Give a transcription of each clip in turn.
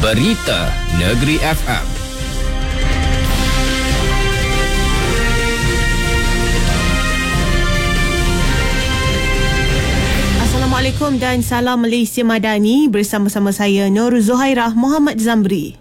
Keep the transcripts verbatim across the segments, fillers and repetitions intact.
Berita Negeri F M. Assalamualaikum dan salam Malaysia Madani, bersama-sama saya Nur Zuhairah Muhammad Zamri.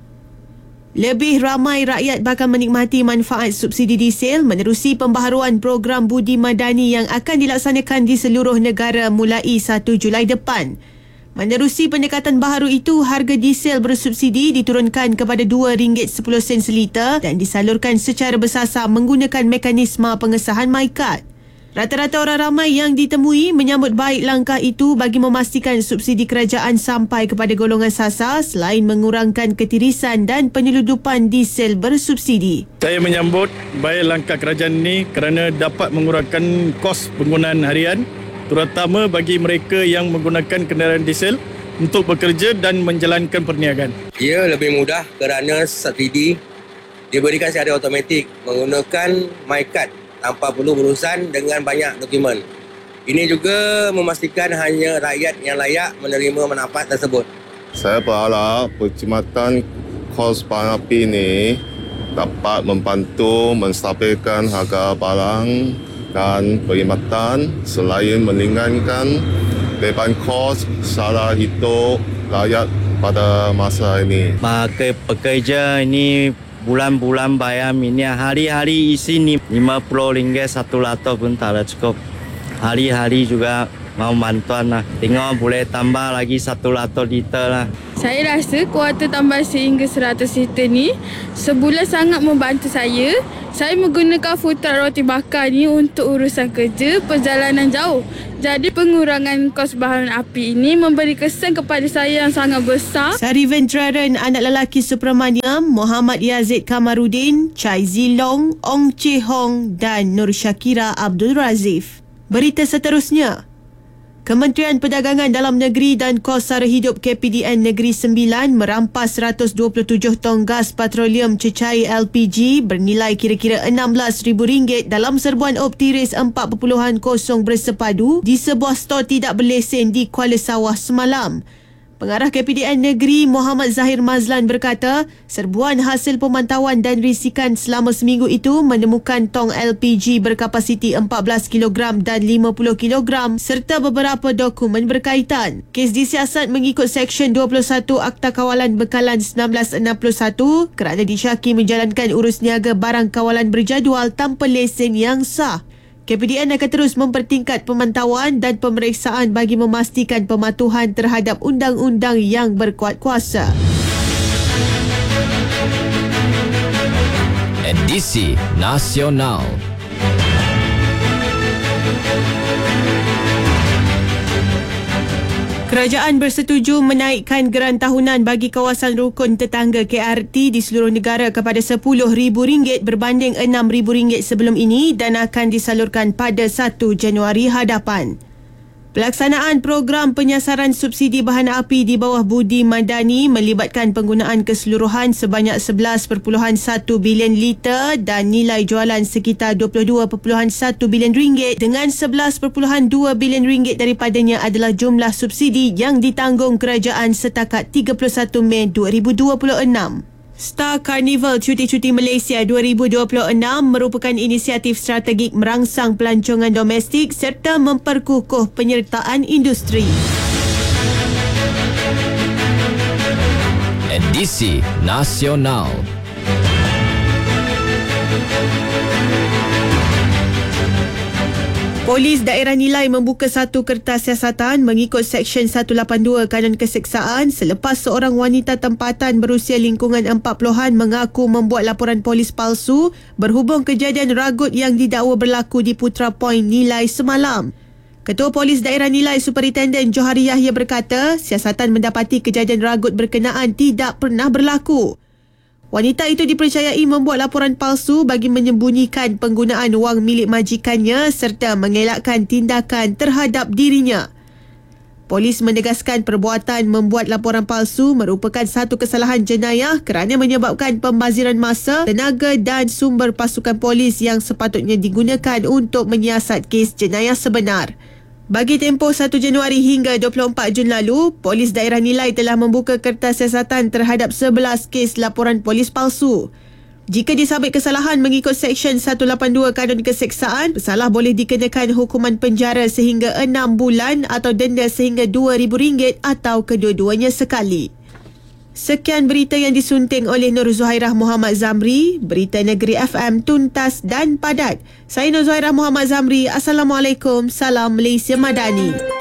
Lebih ramai rakyat bakal menikmati manfaat subsidi diesel menerusi pembaharuan program budi madani yang akan dilaksanakan di seluruh negara mulai satu Julai depan. Menerusi pendekatan baharu itu, harga diesel bersubsidi diturunkan kepada dua ringgit sepuluh sen seliter dan disalurkan secara bersasar menggunakan mekanisme pengesahan MyCard. Rata-rata orang ramai yang ditemui menyambut baik langkah itu bagi memastikan subsidi kerajaan sampai kepada golongan sasar selain mengurangkan ketirisan dan penyeludupan diesel bersubsidi. Saya menyambut baik langkah kerajaan ini kerana dapat mengurangkan kos penggunaan harian, terutama bagi mereka yang menggunakan kenderaan diesel untuk bekerja dan menjalankan perniagaan. Ia lebih mudah kerana subsidi diberikan secara automatik menggunakan MyCard tanpa perlu berurusan dengan banyak dokumen. Ini juga memastikan hanya rakyat yang layak menerima manfaat tersebut. Saya berharap perkhidmatan kos barang api ini dapat membantu menstabilkan harga barang dan perkhidmatan selain meringankan beban kos sara hidup rakyat pada masa ini. Bagi pekerja ini bulan-bulan bayar minyak, hari-hari isi ni lima puluh ringgit satu lato pun tak ada cukup. Hari-hari juga mau bantuan lah. Tengok boleh tambah lagi satu lato liter lah. Saya rasa kuota tambah sehingga seratus liter ni sebulan sangat membantu saya. Saya menggunakan food truck roti bakar ni untuk urusan kerja perjalanan jauh. Jadi pengurangan kos bahan api ini memberi kesan kepada saya yang sangat besar. Sari Vendraran, anak lelaki Supramaniam, Muhammad Yazid Kamarudin, Chai Zilong, Ong Che Hong dan Nur Syakira Abdul Razif. Berita seterusnya. Kementerian Perdagangan Dalam Negeri dan Kos Sara Hidup K P D N Negeri Sembilan merampas seratus dua puluh tujuh tong gas petroleum cecair L P G bernilai kira-kira enam belas ribu ringgit dalam serbuan Optiris empat titik kosong bersepadu di sebuah stor tidak berlesen di Kuala Sawah semalam. Pengarah K P D N Negeri Muhammad Zahir Mazlan berkata, serbuan hasil pemantauan dan risikan selama seminggu itu menemukan tong L P G berkapasiti empat belas kilogram dan lima puluh kilogram serta beberapa dokumen berkaitan. Kes disiasat mengikut Seksyen dua puluh satu Akta Kawalan Bekalan seribu sembilan ratus enam puluh satu kerana disyaki menjalankan urus niaga barang kawalan berjadual tanpa lesen yang sah. K P D N akan terus mempertingkat pemantauan dan pemeriksaan bagi memastikan pematuhan terhadap undang-undang yang berkuat kuasa. Edisi Nasional. Kerajaan bersetuju menaikkan geran tahunan bagi kawasan rukun tetangga K R T di seluruh negara kepada sepuluh ribu ringgit berbanding enam ribu ringgit sebelum ini dan akan disalurkan pada satu Januari hadapan. Pelaksanaan program penyasaran subsidi bahan api di bawah budi madani melibatkan penggunaan keseluruhan sebanyak sebelas perpuluhan satu bilion liter dan nilai jualan sekitar dua puluh dua perpuluhan satu bilion ringgit dengan sebelas perpuluhan dua bilion ringgit daripadanya adalah jumlah subsidi yang ditanggung kerajaan setakat tiga puluh satu Mei dua ribu dua puluh enam. Star Carnival Cuti-Cuti Malaysia dua ribu dua puluh enam merupakan inisiatif strategik merangsang pelancongan domestik serta memperkukuh penyertaan industri. Edisi Nasional. Polis Daerah Nilai membuka satu kertas siasatan mengikut Seksyen seratus lapan puluh dua Kanun Keseksaan selepas seorang wanita tempatan berusia lingkungan empat puluhan mengaku membuat laporan polis palsu berhubung kejadian ragut yang didakwa berlaku di Putra Point Nilai semalam. Ketua Polis Daerah Nilai Superintenden Johari Yahya berkata, siasatan mendapati kejadian ragut berkenaan tidak pernah berlaku. Wanita itu dipercayai membuat laporan palsu bagi menyembunyikan penggunaan wang milik majikannya serta mengelakkan tindakan terhadap dirinya. Polis menegaskan perbuatan membuat laporan palsu merupakan satu kesalahan jenayah kerana menyebabkan pembaziran masa, tenaga dan sumber pasukan polis yang sepatutnya digunakan untuk menyiasat kes jenayah sebenar. Bagi tempoh satu Januari hingga dua puluh empat Jun lalu, Polis Daerah Nilai telah membuka kertas siasatan terhadap sebelas kes laporan polis palsu. Jika disabit kesalahan mengikut Seksyen seratus lapan puluh dua Kanun Keseksaan, pesalah boleh dikenakan hukuman penjara sehingga enam bulan atau denda sehingga dua ribu ringgit atau kedua-duanya sekali. Sekian berita yang disunting oleh Nur Zuhairah Muhammad Zamri. Berita Negeri F M tuntas dan padat. Saya Nur Zuhairah Muhammad Zamri. Assalamualaikum. Salam Malaysia Madani.